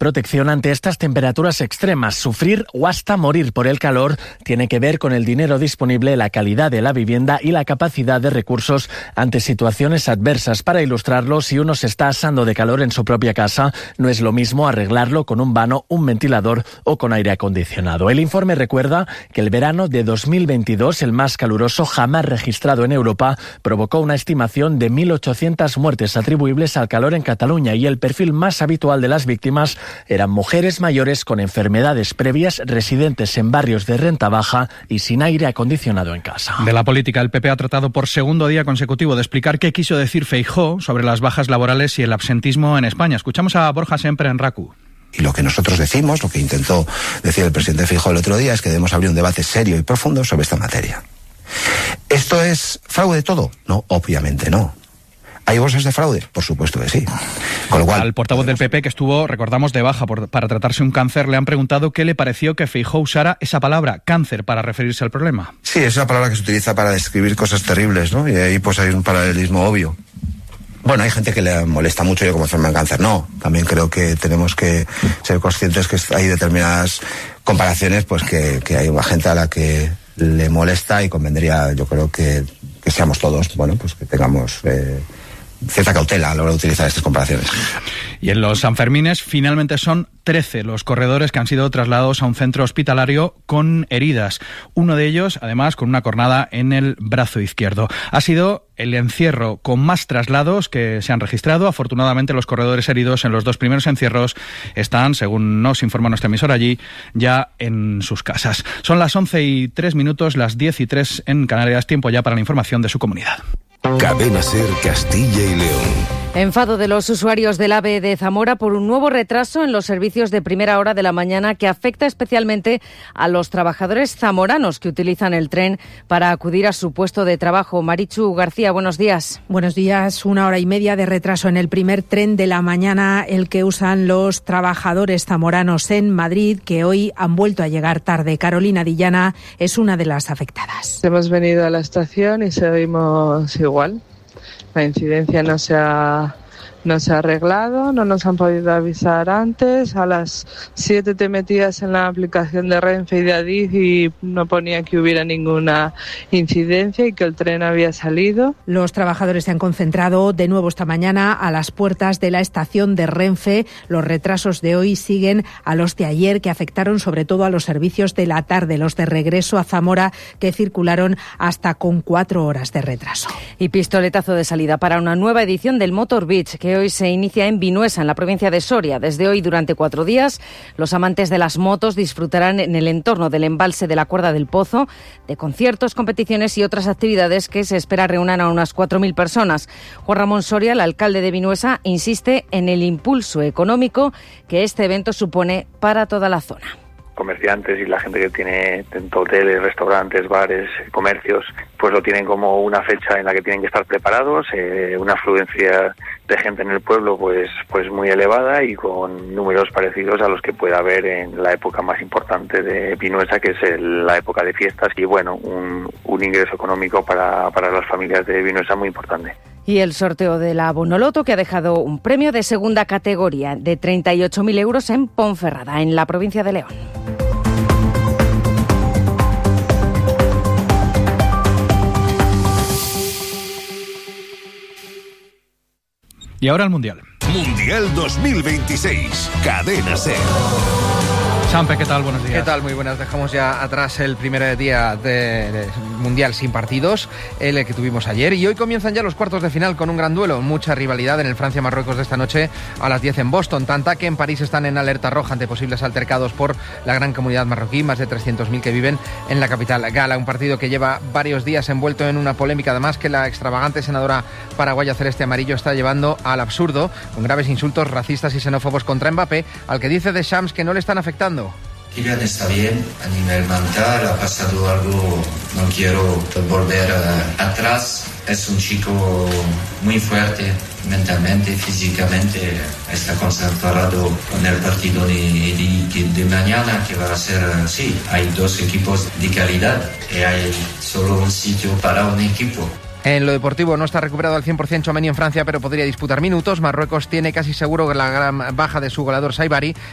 protección ante estas temperaturas extremas. Sufrir o hasta morir por el calor tiene que ver con el dinero disponible, la calidad de la vivienda y la capacidad de recursos ante situaciones adversas. Para ilustrarlo, si uno se está asando de calor en su propia casa, no es lo mismo arreglarlo con un vano, un ventilador o con aire acondicionado. El informe recuerda que el verano de 2022, el más caluroso jamás registrado en Europa, provocó una estimación de 1.800 muertes atribuibles al calor en Cataluña, y el perfil más habitual de las víctimas eran mujeres mayores con enfermedades previas, residentes en barrios de renta baja y sin aire acondicionado en casa. De la política, el PP ha tratado por segundo día consecutivo de explicar qué quiso decir Feijóo sobre las bajas laborales y el absentismo en España. Escuchamos a Borja Semper en RACU. Y lo que nosotros decimos, lo que intentó decir el presidente Feijóo el otro día, es que debemos abrir un debate serio y profundo sobre esta materia. ¿Esto es fraude todo? No, obviamente no. ¿Hay bolsas de fraude? Por supuesto que sí. Con lo cual, al portavoz del PP, que estuvo, recordamos, de baja para tratarse un cáncer, le han preguntado qué le pareció que Feijóo usara esa palabra, cáncer, para referirse al problema. Sí, es una palabra que se utiliza para describir cosas terribles, ¿no? Y ahí pues hay un paralelismo obvio. Bueno, hay gente que le molesta mucho yo como enferma de cáncer. No, también creo que tenemos que ser conscientes que hay determinadas comparaciones, pues que hay una gente a la que le molesta, y convendría, yo creo que seamos todos, bueno, pues que tengamos cierta cautela a la hora de utilizar estas comparaciones. Y en los Sanfermines finalmente son 13 los corredores que han sido trasladados a un centro hospitalario con heridas. Uno de ellos, además, con una cornada en el brazo izquierdo. Ha sido el encierro con más traslados que se han registrado. Afortunadamente, los corredores heridos en los dos primeros encierros están, según nos informa nuestra emisora allí, ya en sus casas. Son las 11:03, las 10:03 en Canarias. Tiempo ya para la información de su comunidad. Cadena SER Castilla y León. Enfado de los usuarios del AVE de Zamora por un nuevo retraso en los servicios de primera hora de la mañana que afecta especialmente a los trabajadores zamoranos que utilizan el tren para acudir a su puesto de trabajo. Marichu García, buenos días. Buenos días. 1 hora y media de retraso en el primer tren de la mañana, el que usan los trabajadores zamoranos en Madrid, que hoy han vuelto a llegar tarde. Carolina Dillana es una de las afectadas. Hemos venido a la estación y seguimos igual. La incidencia no se ha arreglado, no nos han podido avisar antes. A las 7 te metías en la aplicación de Renfe y de Adif y no ponía que hubiera ninguna incidencia y que el tren había salido. Los trabajadores se han concentrado de nuevo esta mañana a las puertas de la estación de Renfe. Los retrasos de hoy siguen a los de ayer, que afectaron sobre todo a los servicios de la tarde, los de regreso a Zamora, que circularon hasta con 4 horas de retraso. Y pistoletazo de salida para una nueva edición del Motor Beach, que hoy se inicia en Vinuesa, en la provincia de Soria. Desde hoy, durante 4 días, los amantes de las motos disfrutarán en el entorno del embalse de la Cuerda del Pozo de conciertos, competiciones y otras actividades que se espera reúnan a unas 4.000 personas. Juan Ramón Soria, el alcalde de Vinuesa, insiste en el impulso económico que este evento supone para toda la zona. Comerciantes y la gente que tiene tanto hoteles, restaurantes, bares, comercios, pues lo tienen como una fecha en la que tienen que estar preparados, una afluencia de gente en el pueblo pues muy elevada y con números parecidos a los que puede haber en la época más importante de Vinuesa, que es la época de fiestas, y bueno, un ingreso económico para las familias de Vinuesa muy importante. Y el sorteo de la Bonoloto, que ha dejado un premio de segunda categoría de 38.000 euros en Ponferrada, en la provincia de León. Y ahora el Mundial. Mundial 2026. Cadena SER. Sampe, ¿qué tal? Buenos días. ¿Qué tal? Muy buenas. Dejamos ya atrás el primer día de Mundial sin partidos, el que tuvimos ayer, y hoy comienzan ya los cuartos de final con un gran duelo, mucha rivalidad en el Francia-Marruecos de esta noche a las 10 en Boston, tanta que en París están en alerta roja ante posibles altercados por la gran comunidad marroquí, más de 300.000 que viven en la capital gala, un partido que lleva varios días envuelto en una polémica, además, que la extravagante senadora paraguaya celeste amarillo está llevando al absurdo, con graves insultos racistas y xenófobos contra Mbappé, al que dice Deschamps que no le están afectando. Kylian está bien a nivel mental, ha pasado algo, no quiero volver atrás. Es un chico muy fuerte mentalmente, físicamente, está concentrado con el partido de mañana, que va a ser, sí, hay 2 equipos de calidad y hay solo un sitio para un equipo. En lo deportivo no está recuperado al 100% Tchouaméni en Francia, pero podría disputar minutos. Marruecos tiene casi seguro la gran baja de su goleador Saibari